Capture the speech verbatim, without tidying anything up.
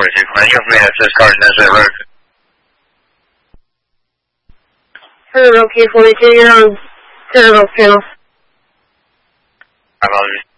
forty-six. Man, you're from the car and that's that road. Hello, K forty-two, you're on Citadel Channel. I apologize.